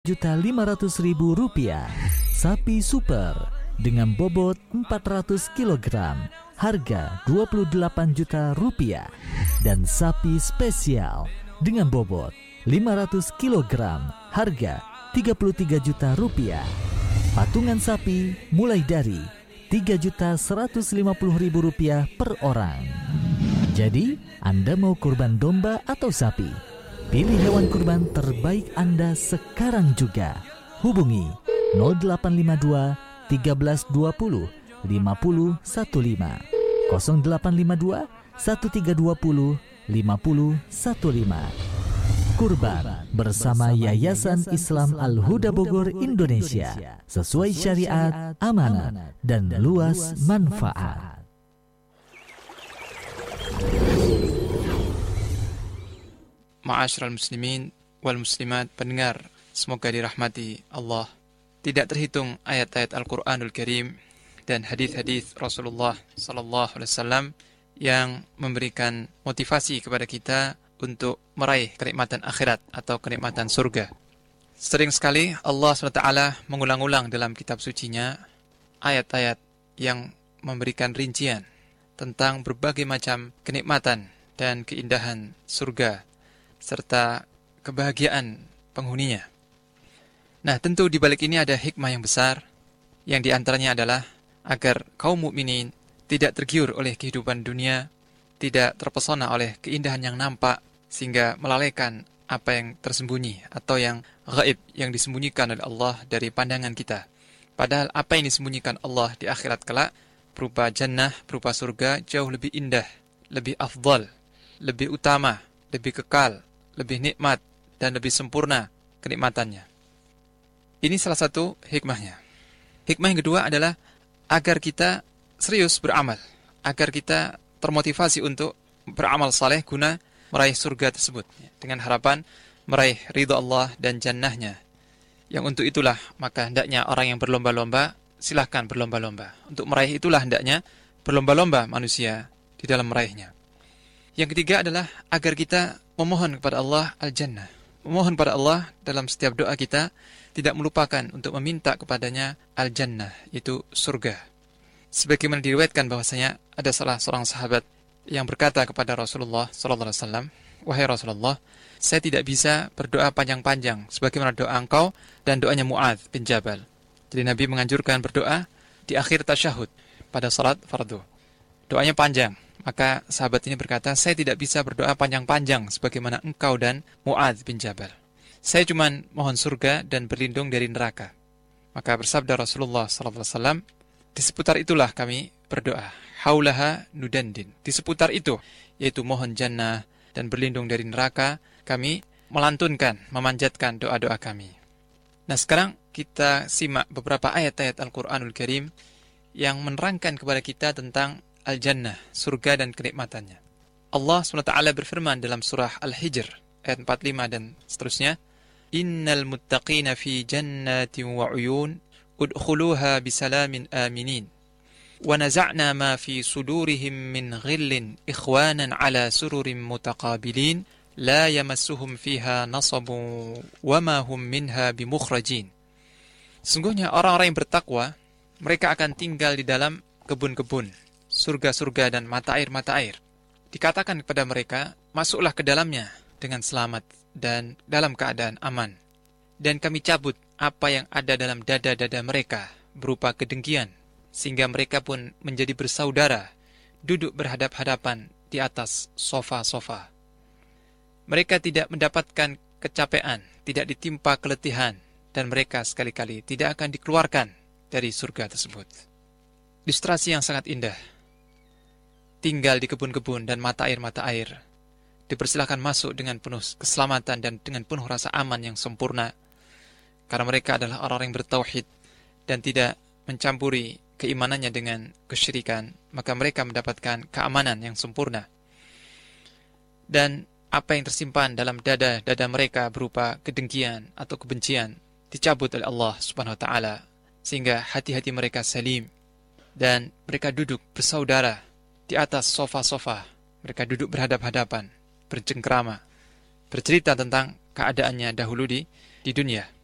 Rp500.000. Sapi super dengan bobot 400 kg, harga Rp28 juta. Dan sapi spesial dengan bobot 500 kg, harga Rp33 juta. Patungan sapi mulai dari Rp3.150.000 per orang. Jadi, Anda mau kurban domba atau sapi? Pilih hewan kurban terbaik Anda sekarang juga. Hubungi 0852 1320 5015, 0852 1320 5015. Kurban bersama Yayasan Islam Al-Huda Bogor Indonesia, sesuai syariat, amanah, dan luas manfaat. Ma'asyiral muslimin wal muslimat, pendengar, semoga dirahmati Allah. Tidak terhitung ayat-ayat Al-Qur'anul Karim dan hadis-hadis Rasulullah sallallahu alaihi wasallam yang memberikan motivasi kepada kita untuk meraih kenikmatan akhirat atau kenikmatan surga. Sering sekali Allah SWT mengulang-ulang dalam kitab sucinya ayat-ayat yang memberikan rincian tentang berbagai macam kenikmatan dan keindahan surga serta kebahagiaan penghuninya. Nah, tentu di balik ini ada hikmah yang besar, yang diantaranya adalah agar kaum mukminin tidak tergiur oleh kehidupan dunia, tidak terpesona oleh keindahan yang nampak, sehingga melalaikan apa yang tersembunyi atau yang gaib, yang disembunyikan oleh Allah dari pandangan kita. Padahal apa yang disembunyikan Allah di akhirat kelak, berupa jannah, berupa surga, jauh lebih indah, lebih afdal, lebih utama, lebih kekal, lebih nikmat, dan lebih sempurna kenikmatannya. Ini salah satu hikmahnya. Hikmah yang kedua adalah agar kita serius beramal, agar kita termotivasi untuk beramal saleh guna meraih surga tersebut, dengan harapan meraih ridha Allah dan jannahnya. Yang untuk itulah maka hendaknya orang yang berlomba-lomba, silahkan berlomba-lomba. Untuk meraih itulah hendaknya berlomba-lomba manusia di dalam meraihnya. Yang ketiga adalah agar kita memohon kepada Allah al-jannah. Memohon kepada Allah dalam setiap doa kita, tidak melupakan untuk meminta kepadanya al-jannah, yaitu surga. Sebagaimana diriwayatkan bahwasanya ada salah seorang sahabat yang berkata kepada Rasulullah SAW, "Wahai Rasulullah, saya tidak bisa berdoa panjang-panjang sebagaimana doa engkau dan doanya Mu'adz bin Jabal." Jadi Nabi menganjurkan berdoa di akhir tasyahud pada salat fardu. Doanya panjang. Maka sahabat ini berkata, "Saya tidak bisa berdoa panjang-panjang sebagaimana engkau dan Mu'adz bin Jabal. Saya cuma mohon surga dan berlindung dari neraka." Maka bersabda Rasulullah SAW, "Di seputar itulah kami berdoa. Haulaha nudandin." Di seputar itu, yaitu mohon jannah dan berlindung dari neraka, kami melantunkan, memanjatkan doa-doa kami. Nah, sekarang kita simak beberapa ayat-ayat Al-Quranul Karim yang menerangkan kepada kita tentang Al-Jannah, surga dan kenikmatannya. Allah SWT berfirman dalam surah Al-Hijr, ayat 45 dan seterusnya, "Innal muttaqina fi jannatin wa uyun, udkhuluha bisalamin aminin. Wa naza'na ma fi sudurihim min ghillin ikhwanan ala sururin mutaqabilin, la yamassuhum fiha nasabun wa ma hum minha bimukhrajin." Sungguhnya orang-orang yang bertakwa, mereka akan tinggal di dalam kebun-kebun, surga-surga dan mata air-mata air. Dikatakan kepada mereka, masuklah ke dalamnya dengan selamat dan dalam keadaan aman. Dan kami cabut apa yang ada dalam dada-dada mereka berupa kedengkian, sehingga mereka pun menjadi bersaudara, duduk berhadap-hadapan di atas sofa-sofa. Mereka tidak mendapatkan kecapean, tidak ditimpa keletihan, dan mereka sekali-kali tidak akan dikeluarkan dari surga tersebut. Ilustrasi yang sangat indah. Tinggal di kebun-kebun dan mata air, dipersilahkan masuk dengan penuh keselamatan dan dengan penuh rasa aman yang sempurna, karena mereka adalah orang yang bertauhid dan tidak mencampuri keimanannya dengan kesyirikan, maka mereka mendapatkan keamanan yang sempurna. Dan apa yang tersimpan dalam dada-dada mereka berupa kedengkian atau kebencian dicabut oleh Allah Subhanahu wa taala, sehingga hati-hati mereka salim dan mereka duduk bersaudara di atas sofa-sofa. Mereka duduk berhadap-hadapan, bercengkrama, bercerita tentang keadaannya dahulu di dunia.